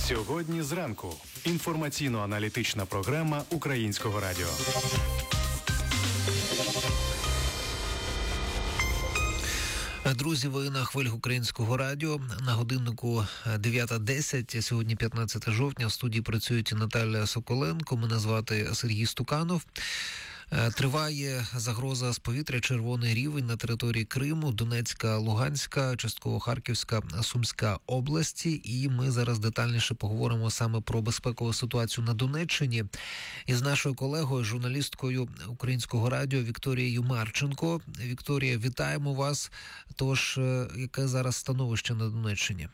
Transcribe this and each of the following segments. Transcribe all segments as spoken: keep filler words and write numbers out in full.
Сьогодні зранку. Інформаційно-аналітична програма Українського радіо. Друзі, ви на хвилях Українського радіо. На годиннику дев'ята десять. Сьогодні п'ятнадцяте жовтня. В студії працюють Наталя Соколенко. Мене звати Сергій Стуканов. Триває загроза з повітря, червоний рівень на території Криму, Донецька, Луганська, частково Харківська, Сумська області. І ми зараз детальніше поговоримо саме про безпекову ситуацію на Донеччині із нашою колегою, журналісткою Українського радіо Вікторією Марченко. Вікторія, вітаємо вас. Тож, яке зараз становище на Донеччині?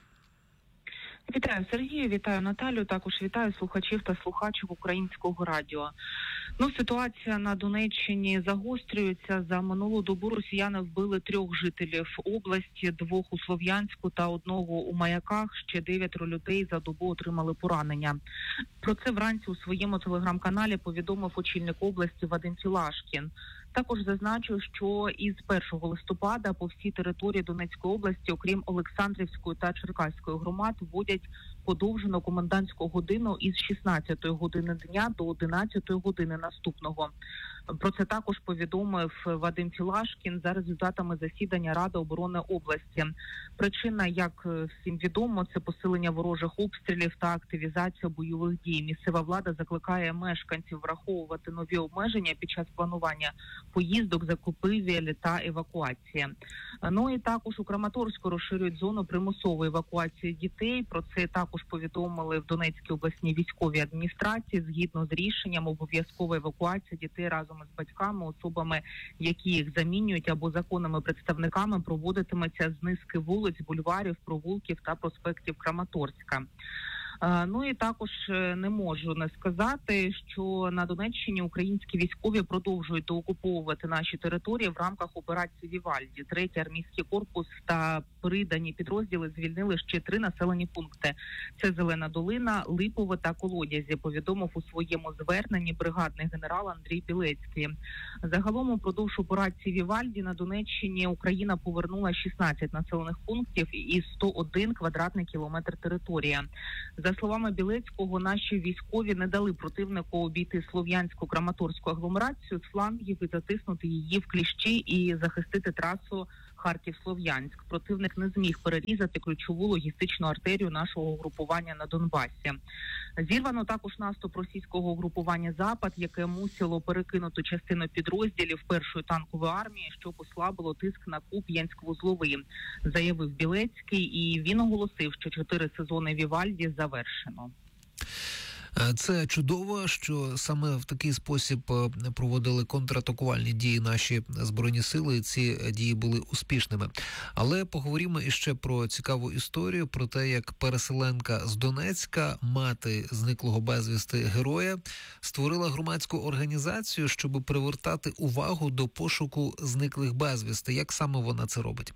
Вітаю, Сергію, вітаю, Наталю, також вітаю слухачів та слухачів Українського радіо. Ну, ситуація на Донеччині загострюється. За минулу добу росіяни вбили трьох жителів області, двох у Слов'янську та одного у Маяках. Ще дев'ятеро людей за добу отримали поранення. Про це вранці у своєму телеграм-каналі повідомив очільник області Вадим Філашкін. Також зазначу, що із першого листопада по всій території Донецької області, окрім Олександрівської та Черкаської громад, вводять подовжену комендантську годину із шістнадцятої години дня до одинадцятої години наступного. Про це також повідомив Вадим Філашкін за результатами засідання Ради оборони області. Причина, як всім відомо, це посилення ворожих обстрілів та активізація бойових дій. Місцева влада закликає мешканців враховувати нові обмеження під час планування поїздок, закупівель та евакуації. Ну і також у Краматорську розширюють зону примусової евакуації дітей. Про це також повідомили в Донецькій обласній військовій адміністрації. Згідно з рішенням, обов'язкова евакуація дітей разом із батьками, особами, які їх замінюють, або законними представниками проводитиметься з низки вулиць, бульварів, провулків та проспектів Краматорська. Ну і також не можу не сказати, що на Донеччині українські військові продовжують доокуповувати наші території в рамках операції Вівальді. Третій армійський корпус та придані підрозділи звільнили ще три населені пункти. Це Зелена Долина, Липове та Колодязі, повідомив у своєму зверненні бригадний генерал Андрій Білецький. Загалом упродовж операції Вівальді на Донеччині Україна повернула шістнадцять населених пунктів і сто один квадратний кілометр території. За словами Білецького, наші військові не дали противнику обійти Слов'янську Краматорську агломерацію з флангів і затиснути її в кліщі і захистити трасу Харків-Слов'янськ. Противник не зміг перерізати ключову логістичну артерію нашого угрупування на Донбасі. Зірвано також наступ російського угрупування «Запад», яке мусило перекинути частину підрозділів першої танкової армії, що послабило тиск на Куп'янськ-Вузловий, заявив Білецький, і він оголосив, що чотири сезони Вівальді завершено. Це чудово, що саме в такий спосіб проводили контратакувальні дії наші Збройні Сили, і ці дії були успішними. Але поговоримо іще про цікаву історію, про те, як переселенка з Донецька, мати зниклого безвісти героя, створила громадську організацію, щоб привертати увагу до пошуку зниклих безвісти. Як саме вона це робить?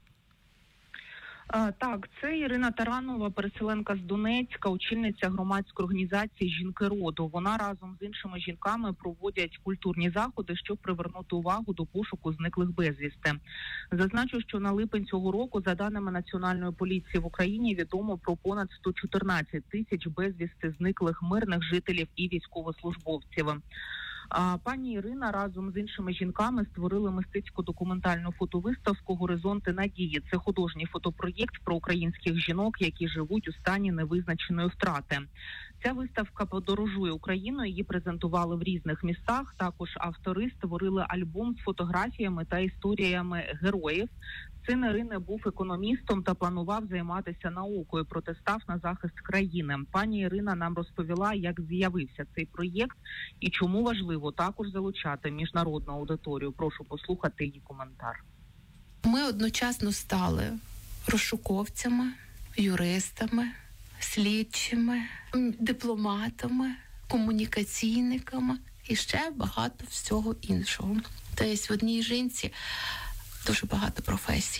А, так, це Ірина Таранова, переселенка з Донецька, очільниця громадської організації «Жінки роду». Вона разом з іншими жінками проводять культурні заходи, щоб привернути увагу до пошуку зниклих безвісти. Зазначу, що на липень цього року, за даними Національної поліції в Україні, відомо про понад сто чотирнадцять тисяч безвісти зниклих мирних жителів і військовослужбовців. А пані Ірина разом з іншими жінками створили мистецьку документальну фотовиставку «Горизонти надії». Це художній фотопроєкт про українських жінок, які живуть у стані невизначеної втрати. Ця виставка подорожує Україною, її презентували в різних містах. Також автори створили альбом з фотографіями та історіями героїв. Син Ірини був економістом та планував займатися наукою, проте став на захист країни. Пані Ірина нам розповіла, як з'явився цей проєкт і чому важливо також залучати міжнародну аудиторію. Прошу послухати її коментар. Ми одночасно стали розшуковцями, юристами, слідчими, дипломатами, комунікаційниками і ще багато всього іншого. Тобто в одній жінці дуже багато професій.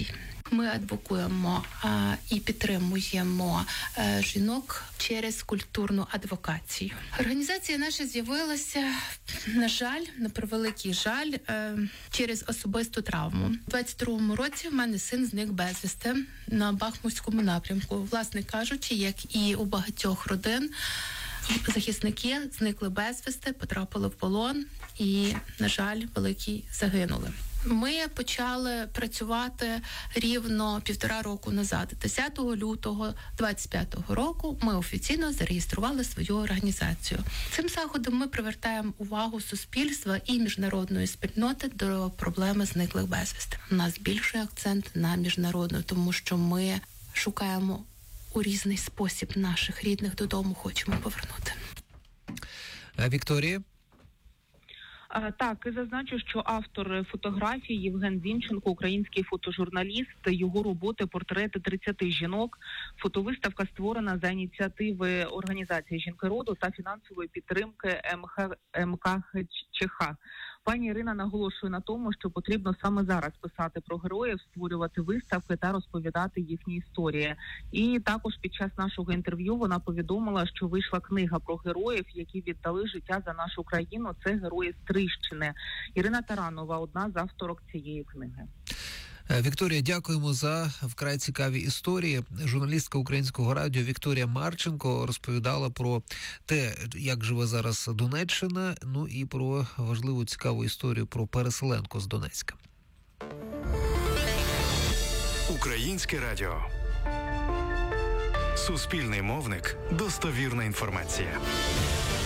Ми адвокуємо а, і підтримуємо а, жінок через культурну адвокацію. Організація наша з'явилася, на жаль, на превеликий жаль, а, через особисту травму. У двадцять другому році в мене син зник безвісти на Бахмутському напрямку. Власне кажучи, як і у багатьох родин, захисники зникли безвісти, потрапили в полон і, на жаль, великий загинули. Ми почали працювати рівно півтора року назад. десятого лютого двадцять п'ятого року ми офіційно зареєстрували свою організацію. Цим заходом ми привертаємо увагу суспільства і міжнародної спільноти до проблеми зниклих безвісти. У нас більший акцент на міжнародну, тому що ми шукаємо у різний спосіб наших рідних додому, хочемо повернути. Вікторія? Так, і зазначу, що автор фотографії Євген Зінченко, український фотожурналіст, його роботи «Портрети тридцяти жінок». Фотовиставка створена за ініціативи організації «Жінки роду» та фінансової підтримки ем ка ха че ха. Пані Ірина наголошує на тому, що потрібно саме зараз писати про героїв, створювати виставки та розповідати їхні історії. І також під час нашого інтерв'ю вона повідомила, що вийшла книга про героїв, які віддали життя за нашу країну. Це герої Стрийщини. Ірина Таранова – одна з авторок цієї книги. Вікторія, дякуємо за вкрай цікаві історії. Журналістка Українського радіо Вікторія Марченко розповідала про те, як живе зараз Донеччина, ну і про важливу цікаву історію про переселенку з Донецька. Українське радіо. Суспільний мовник. Достовірна інформація.